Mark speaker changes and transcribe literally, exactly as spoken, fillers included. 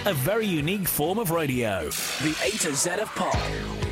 Speaker 1: A very unique form of radio. The A to Z of pop.